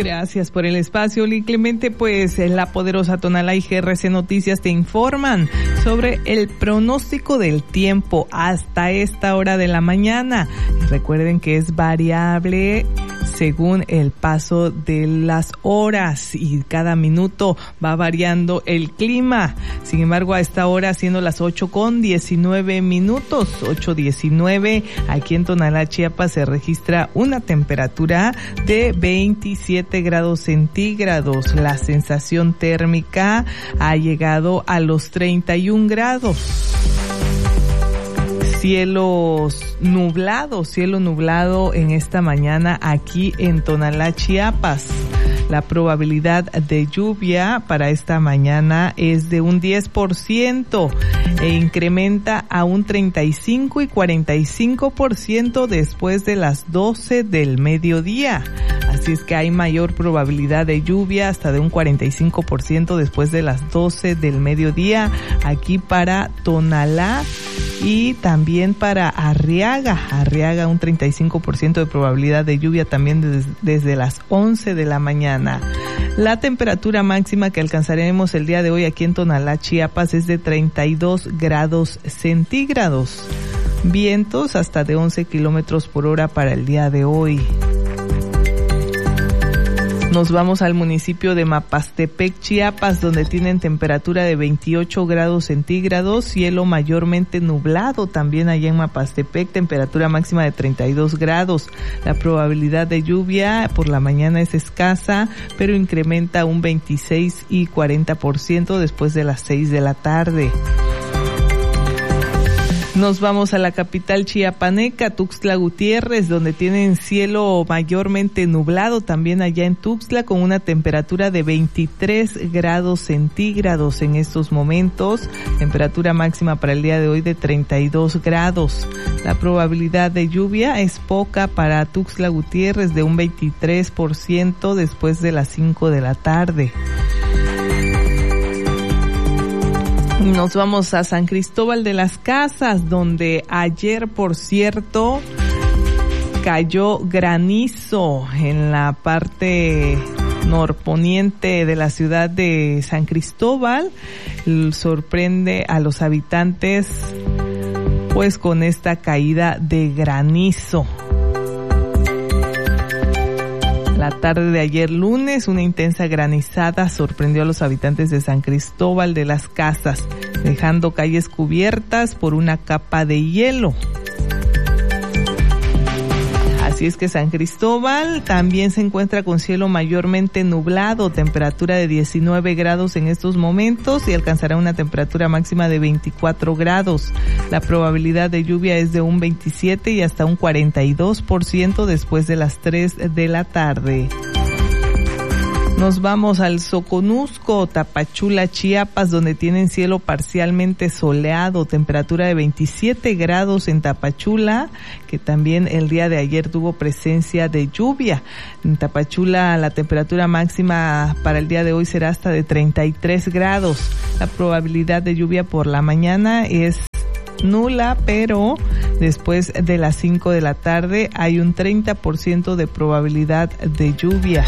Gracias por el espacio, Oli Clemente. Pues la poderosa Tonalá y GRC Noticias te informan sobre el pronóstico del tiempo hasta esta hora de la mañana. Recuerden que es variable según el paso de las horas y cada minuto va variando el clima. Sin embargo, a esta hora, siendo las 8:19, 8:19, aquí en Tonalá, Chiapas, se registra una temperatura de 27 grados centígrados. La sensación térmica ha llegado a los 31 grados. Cielo nublado en esta mañana aquí en Tonalá, Chiapas. La probabilidad de lluvia para esta mañana es de un 10% e incrementa a un 35 y 45% después de las 12 del mediodía. Así es que hay mayor probabilidad de lluvia, hasta de un 45% después de las 12 del mediodía aquí para Tonalá y también para Arriaga un 35% de probabilidad de lluvia también desde las 11 de la mañana. La temperatura máxima que alcanzaremos el día de hoy aquí en Tonalá, Chiapas, es de 32 grados centígrados. Vientos hasta de 11 kilómetros por hora para el día de hoy. Nos vamos al municipio de Mapastepec, Chiapas, donde tienen temperatura de 28 grados centígrados, cielo mayormente nublado también allá en Mapastepec, temperatura máxima de 32 grados. La probabilidad de lluvia por la mañana es escasa, pero incrementa un 26 y 40% después de las 6 de la tarde. Nos vamos a la capital chiapaneca, Tuxtla Gutiérrez, donde tienen cielo mayormente nublado también allá en Tuxtla, con una temperatura de 23 grados centígrados en estos momentos, temperatura máxima para el día de hoy de 32 grados. La probabilidad de lluvia es poca para Tuxtla Gutiérrez, de un 23% después de las 5 de la tarde. Nos vamos a San Cristóbal de las Casas, donde ayer, por cierto, cayó granizo en la parte norponiente de la ciudad de San Cristóbal. Sorprende a los habitantes, pues, con esta caída de granizo. La tarde de ayer lunes, una intensa granizada sorprendió a los habitantes de San Cristóbal de las Casas, dejando calles cubiertas por una capa de hielo. Así es que San Cristóbal también se encuentra con cielo mayormente nublado, temperatura de 19 grados en estos momentos y alcanzará una temperatura máxima de 24 grados. La probabilidad de lluvia es de un 27 y hasta un 42% después de las 3 de la tarde. Nos vamos al Soconusco, Tapachula, Chiapas, donde tienen cielo parcialmente soleado, temperatura de 27 grados en Tapachula, que también el día de ayer tuvo presencia de lluvia. En Tapachula la temperatura máxima para el día de hoy será hasta de 33 grados. La probabilidad de lluvia por la mañana es nula, pero después de las 5 de la tarde hay un 30% de probabilidad de lluvia.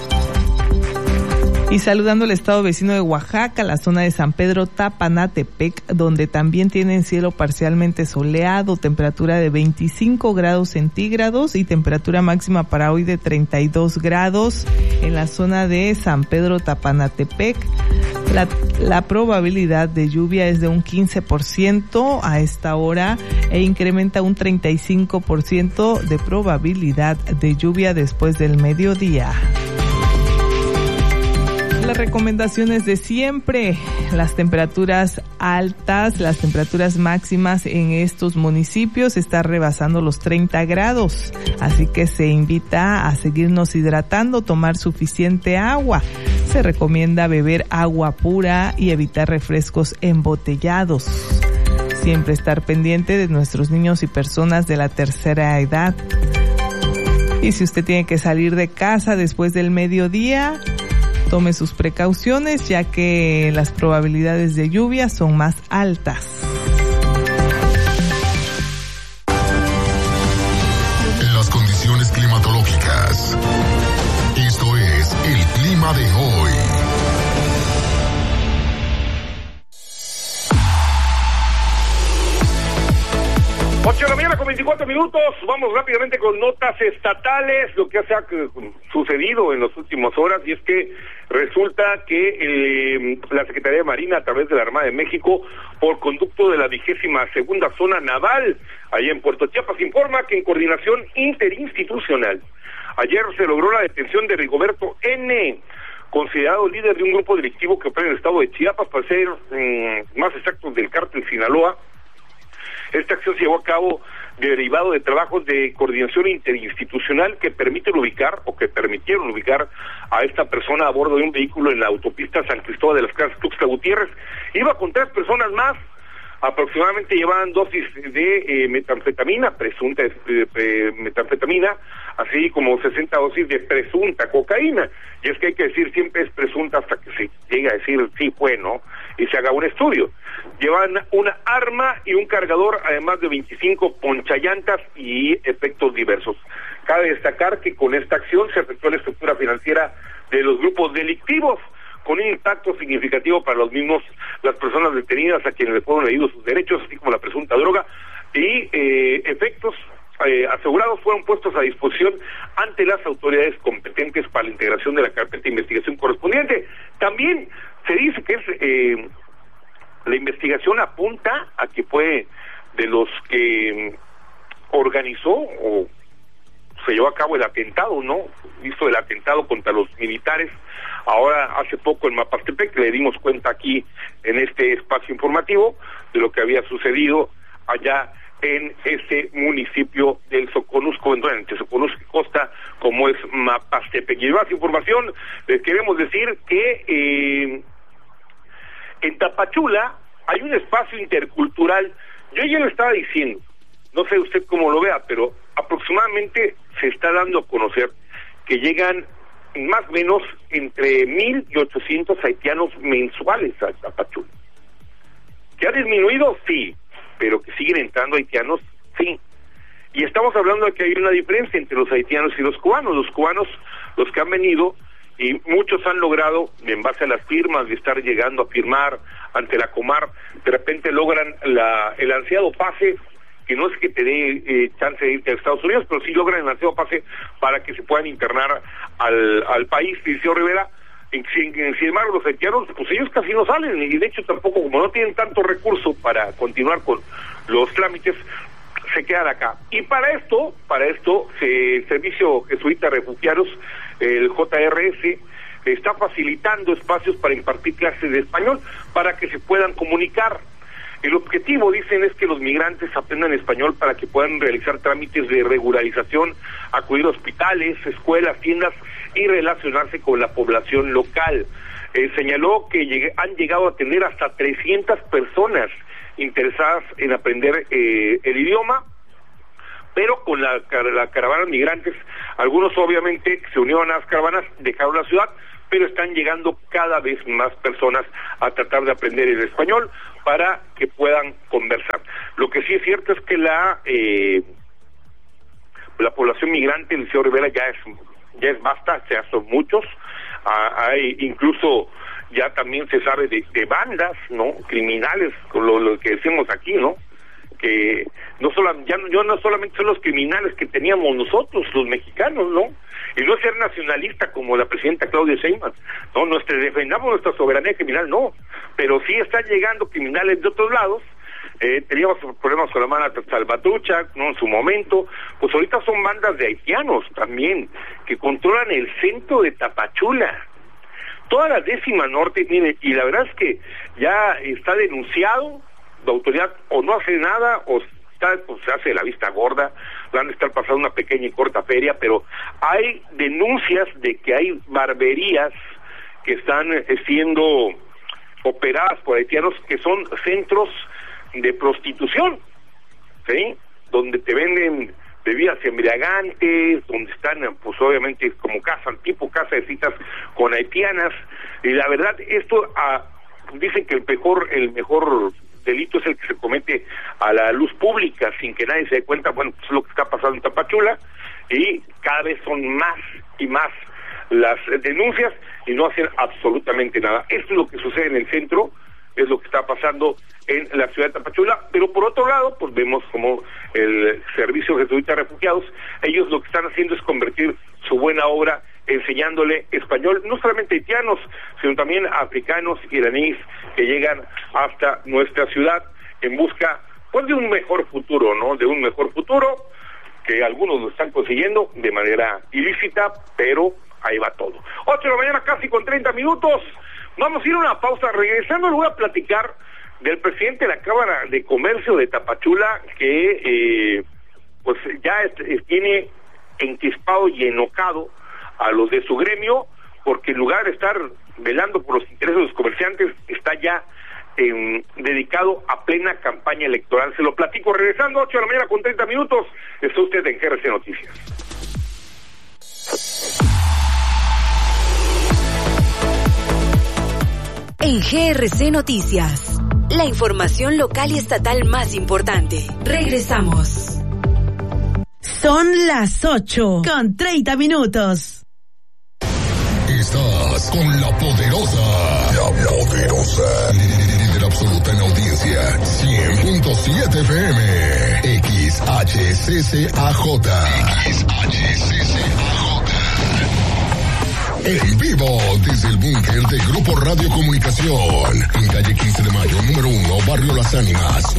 Y saludando al estado vecino de Oaxaca, la zona de San Pedro Tapanatepec, donde también tienen cielo parcialmente soleado, temperatura de 25 grados centígrados y temperatura máxima para hoy de 32 grados. En la zona de San Pedro Tapanatepec, la probabilidad de lluvia es de un 15% a esta hora e incrementa un 35% de probabilidad de lluvia después del mediodía. Las recomendaciones de siempre, las temperaturas altas, las temperaturas máximas en estos municipios están rebasando los 30 grados, así que se invita a seguirnos hidratando, tomar suficiente agua. Se recomienda beber agua pura y evitar refrescos embotellados. Siempre estar pendiente de nuestros niños y personas de la tercera edad. Y si usted tiene que salir de casa después del mediodía, tome sus precauciones, ya que las probabilidades de lluvia son más altas. Las condiciones climatológicas. Esto es tema de hoy. Ocho de la mañana con 24 minutos, vamos rápidamente con notas estatales, lo que ha sucedido en las últimas horas, y es que resulta que la Secretaría de Marina, a través de la Armada de México, por conducto de la 22ª Zona Naval, allá en Puerto Chiapas, informa que en coordinación interinstitucional, ayer se logró la detención de Rigoberto N., considerado líder de un grupo delictivo que opera en el estado de Chiapas, para ser más exactos del cártel Sinaloa. Esta acción se llevó a cabo derivado de trabajos de coordinación interinstitucional que permitieron ubicar a esta persona a bordo de un vehículo en la autopista San Cristóbal de las Casas, Tuxtla Gutiérrez. Iba con 3 personas más, aproximadamente llevaban dosis de metanfetamina, presunta metanfetamina, así como 60 dosis de presunta cocaína. Y es que hay que decir, siempre es presunta hasta que se llegue a decir sí fue, ¿no? Y se haga un estudio. Llevan una arma y un cargador, además de 25 ponchallantas y efectos diversos. Cabe destacar que con esta acción se afectó la estructura financiera de los grupos delictivos, con un impacto significativo para los mismos, las personas detenidas a quienes les fueron leídos sus derechos, así como la presunta droga, y efectos asegurados fueron puestos a disposición ante las autoridades competentes para la integración de la carpeta de investigación correspondiente. También se dice que la investigación apunta a que fue de los que organizó o se llevó a cabo el atentado, ¿no? Hizo el atentado contra los militares. Ahora, hace poco en Mapastepec, le dimos cuenta aquí en este espacio informativo de lo que había sucedido allá en este municipio del Soconusco, entre Soconusco y Costa, como es Mapastepec. Y más información, les queremos decir que en Tapachula hay un espacio intercultural. Yo ya lo estaba diciendo, no sé usted cómo lo vea, pero aproximadamente se está dando a conocer que llegan más o menos entre 1,000 y 800 haitianos mensuales a Tapachula. ¿Que ha disminuido? Sí, pero que siguen entrando haitianos, sí. Y estamos hablando de que hay una diferencia entre los haitianos y los cubanos. Los cubanos, los que han venido, y muchos han logrado, en base a las firmas, de estar llegando a firmar ante la Comar, de repente logran el ansiado pase, que no es que te dé chance de irte a Estados Unidos, pero sí logran el ansiado pase para que se puedan internar al país. Liceo Rivera, sin embargo, los haitianos, pues ellos casi no salen, y de hecho tampoco, como no tienen tanto recurso para continuar con los trámites, se quedan acá. Y para esto, el Servicio Jesuita de Refugiados, el JRS, está facilitando espacios para impartir clases de español para que se puedan comunicar. El objetivo, dicen, es que los migrantes aprendan español para que puedan realizar trámites de regularización, acudir a hospitales, escuelas, tiendas y relacionarse con la población local. Señaló que han llegado a tener hasta 300 personas interesadas en aprender el idioma, pero con la caravana de migrantes, algunos obviamente se unieron a las caravanas, dejaron la ciudad, pero están llegando cada vez más personas a tratar de aprender el español para que puedan conversar. Lo que sí es cierto es que la población migrante en Liceo Rivera ya es basta, ya son muchos. Hay incluso, ya también se sabe de bandas, ¿no? Criminales, con lo que decimos aquí, ¿no? Que no solamente son los criminales que teníamos nosotros, los mexicanos, ¿no? Y no ser nacionalista como la presidenta Claudia Sheinbaum, no defendamos nuestra soberanía criminal, no, pero sí están llegando criminales de otros lados. Teníamos problemas con la banda Salvatrucha, ¿no? En su momento, pues ahorita son bandas de haitianos también, que controlan el centro de Tapachula, toda la 10ª Norte, y la verdad es que ya está denunciado. La autoridad o no hace nada o se hace la vista gorda, van a estar pasando una pequeña y corta feria, pero hay denuncias de que hay barberías que están siendo operadas por haitianos, que son centros de prostitución, ¿sí? Donde te venden bebidas embriagantes, donde están, pues obviamente, como casa de citas con haitianas, y la verdad, esto dicen que el mejor delito es el que se comete a la luz pública sin que nadie se dé cuenta. Bueno, pues es lo que está pasando en Tapachula, y cada vez son más y más las denuncias y no hacen absolutamente nada. Esto es lo que sucede en el centro, es lo que está pasando en la ciudad de Tapachula, pero por otro lado, pues vemos como el Servicio Jesuita de Refugiados, ellos lo que están haciendo es convertir su buena obra enseñándole español, no solamente haitianos, sino también africanos, iraníes, que llegan hasta nuestra ciudad en busca, pues, de un mejor futuro, ¿no? De un mejor futuro, que algunos lo están consiguiendo de manera ilícita, pero ahí va todo. 8 de la mañana, casi con 30 minutos, vamos a ir a una pausa. Regresando, le voy a platicar del presidente de la Cámara de Comercio de Tapachula, que pues ya tiene enquispado y enojado a los de su gremio, porque en lugar de estar velando por los intereses de los comerciantes, está ya dedicado a plena campaña electoral. Se lo platico regresando, 8 de la mañana con 30 minutos. Está usted en GRC Noticias. En GRC Noticias, la información local y estatal más importante. Regresamos. Son las 8 con 30 minutos. Estás con la poderosa. La poderosa. Líder absoluta en audiencia. 100.7 FM. XHCCAJ. En vivo desde el búnker de Grupo Radio Comunicación. En calle 15 de Mayo, número 1, Barrio Las Ánimas.